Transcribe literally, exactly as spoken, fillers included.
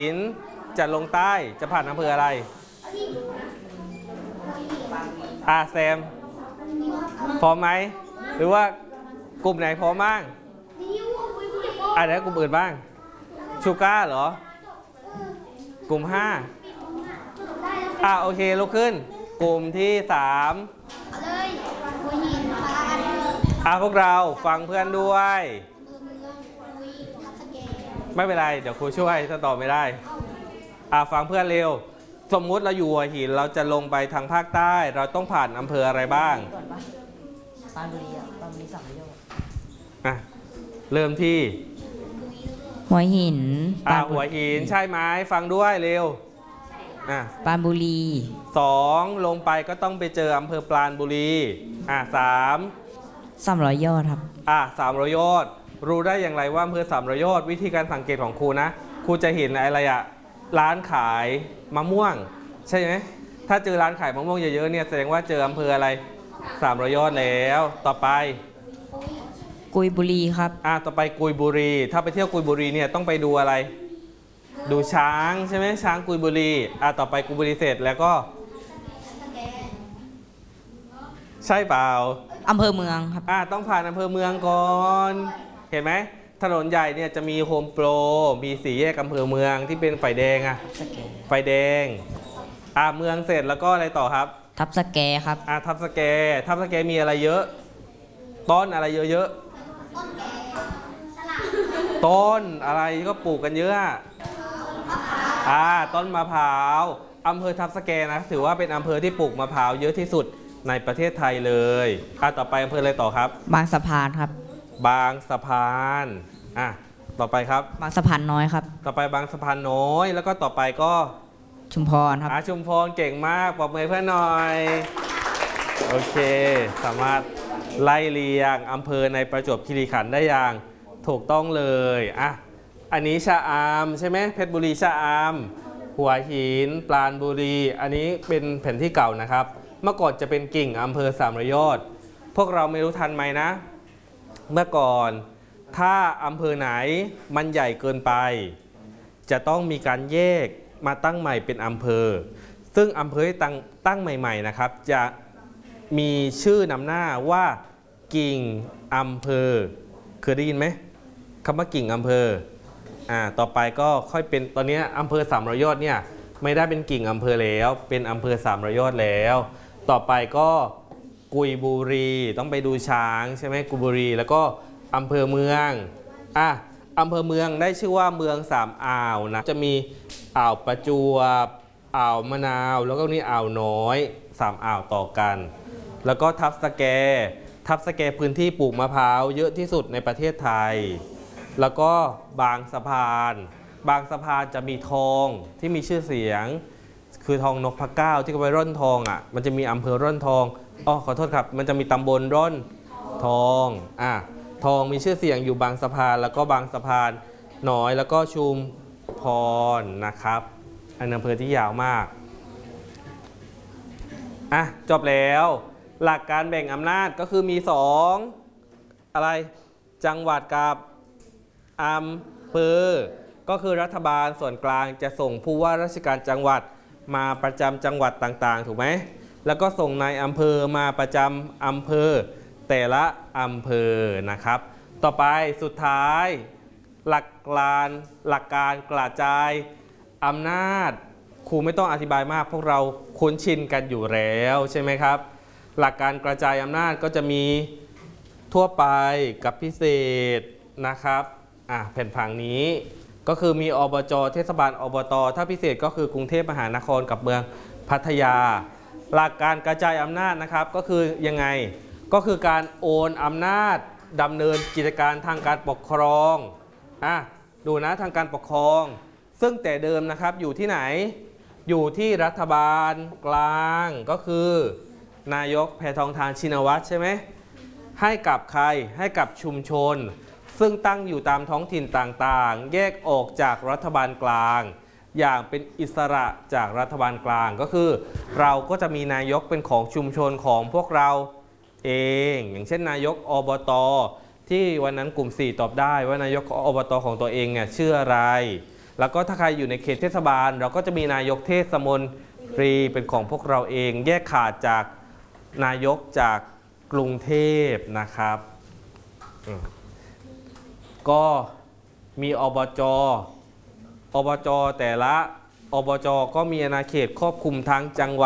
หินจะลงใต้จะผ่านอำเภออะไรอาแซมพร้อมไหมหรือว่ากลุ่มไหนพร้อมบ้างอ่ะเดี๋ยวกลุ่มอื่นบ้างชูก้าเหรอกลุ่มห้าอ่ะโอเคลุกขึ้นกลุ่มที่สามอ่ะพวกเราฟังเพื่อนด้วยไม่เป็นไรเดี๋ยวครูช่วยถ้าตอบไม่ได้อ่ะฟังเพื่อนเร็วสมมุติเราอยู่หัวหินเราจะลงไปทางภาคใต้เราต้องผ่านอำเภออะไรบ้างปราณบุรีอ่ะปราณบุรีสามระยอดอ่ะเริ่มที่หัวหินอ่ะหัวหินใช่ไหมฟังด้วยเร็วอ่ะปราณบุรีสองลงไปก็ต้องไปเจออำเภอปราณบุรีอ่ะสามสามร้อยยอดครับอ่ะสามร้อยยอดรู้ได้อย่างไรว่าอำเภอสามร้อยยอดวิธีการสังเกตของครูนะครูจะเห็นอะไรอะร้านขายมะม่วงใช่ไหมถ้าเจอร้านขายมะม่วงเยอะๆเนี่ยแสดงว่าเจออำเภออะไรสามร้อยยอดแล้วต่อไปกุยบุรีครับอ่ะต่อไปกุยบุรีถ้าไปเที่ยวกุยบุรีเนี่ยต้องไปดูอะไรดูช้างใช่ไหมช้างกุยบุรีอ่ะต่อไปกุยบุรีเสร็จแล้วก็ใช่เปล่าอำเภอเมืองครับอ่ะต้องผ่านอำเภอเมืองก่อนเห็นไหมถนนใหญ่เนี่ยจะมีโฮมโปรมีสี่แยกอำเภอเมืองที่เป็นไฟแดงอ่ะไฟแดงอ่ะเมืองเสร็จแล้วก็อะไรต่อครับทับสแกครับอ่ะทับสแกทับสแกมีอะไรเยอะต้นอะไรเยอะๆต้นอะไรก็ปลูกกันเยอะอ่ะต้นมะพร้าวอำเภอทับสแกนะถือว่าเป็นอำเภอที่ปลูกมะพร้าวเยอะที่สุดในประเทศไทยเลยอ่ะต่อไปอำเภออะไรต่อครับบางสะพานครับบางสะพานอ่ะต่อไปครับบางสะพานน้อยครับต่อไปบางสะพานน้อยแล้วก็ต่อไปก็ชุมพรครับอ่ะชุมพรเก่งมากปรบมือเพื่อนหน่อยโอเคสามารถไล่เรียงอำเภอในประจวบคีรีขันธ์ได้อย่างถูกต้องเลยอ่ะอันนี้ชะอำใช่ไหมเพชรบุรีชะอำหัวหินปราณบุรีอันนี้เป็นแผนที่เก่านะครับเมื่อก่อนจะเป็นกิ่งอำเภอสามร้อยยอดพวกเราไม่รู้ทันไหมนะเมื่อก่อนถ้าอำเภอไหนมันใหญ่เกินไปจะต้องมีการแยกมาตั้งใหม่เป็นอำเภอซึ่งอำเภอที่ตั้งตั้งใหม่ๆนะครับจะมีชื่อนำหน้าว่ากิ่งอำเภอเคยได้ยินไหมคำว่ากิ่งอำเภออ่าต่อไปก็ค่อยเป็นตอนนี้อำเภอสามร้อยยอดเนี่ยไม่ได้เป็นกิ่งอำเภอแล้วเป็นอำเภอสามร้อยยอดแล้วต่อไปก็กุยบุรีต้องไปดูช้างใช่ไหมกุยบุรีแล้วก็อำเภอเมืองอ่ะอำเภอเมืองได้ชื่อว่าเมืองสามอ่าวนะจะมีอ่าวประจวบอ่าวมะนาวแล้วก็นี่อ่าวน้อยสามอ่าวต่อกันแล้วก็ทับสแกทับสแกพื้นที่ปลูกมะพร้าวเยอะที่สุดในประเทศไทยแล้วก็บางสะพานบางสะพานจะมีทองที่มีชื่อเสียงคือทองนพเก้าที่เขาไปร่อนทองอ่ะมันจะมีอำเภอร่อนทองอ๋อขอโทษครับมันจะมีตำบลร่อนทองอ่ะทองมีชื่อเสียงอยู่บางสะพานแล้วก็บางสะพานน้อยแล้วก็ชุมพรนะครับอันอำเภอที่ยาวมากอ่ะจบแล้วหลักการแบ่งอำนาจก็คือมีสองอะไรจังหวัดกับอำเภอก็คือรัฐบาลส่วนกลางจะส่งผู้ว่าราชการจังหวัดมาประจำจังหวัดต่างๆถูกไหมแล้วก็ส่งนายอำเภอมาประจำอำเภอแต่ละอำเภอนะครับต่อไปสุดท้ายหลักการหลักการกระจายอำนาจครูไม่ต้องอธิบายมากพวกเราคุ้นชินกันอยู่แล้วใช่ไหมครับหลักการกระจายอำนาจก็จะมีทั่วไปกับพิเศษนะครับอ่ะแผ่นผังนี้ก็คือมีอบจ.เทศบาลอบต.ถ้าพิเศษก็คือกรุงเทพมหานครกับเมืองพัทยาหลักการกระจายอำนาจนะครับก็คือยังไงก็คือการโอนอำนาจดำเนินกิจการทางการปกครองอ่ะดูนะทางการปกครองซึ่งแต่เดิมนะครับอยู่ที่ไหนอยู่ที่รัฐบาลกลางก็คือนายกแพทองธารชินวัตรใช่ไหมให้กับใครให้กับชุมชนซึ่งตั้งอยู่ตามท้องถิ่นต่างๆแยกออกจากรัฐบาลกลางอย่างเป็นอิสระจากรัฐบาลกลางก็คือเราก็จะมีนายกเป็นของชุมชนของพวกเราเองอย่างเช่นนายกอบต.ที่วันนั้นกลุ่มสี่ตอบได้ว่านายกอบต.ของตัวเองเนี่ยชื่ออะไรแล้วก็ถ้าใครอยู่ในเขตเทศบาล เราก็จะมีนายกเทศมนตรีเป็นของพวกเราเอง แยกขาดจากนายกจากกรุงเทพนะครับอืมก็มีอบจอบจแต่ละอบจก็มีอาณาเขตครอบคลุมทั้งจังหวัด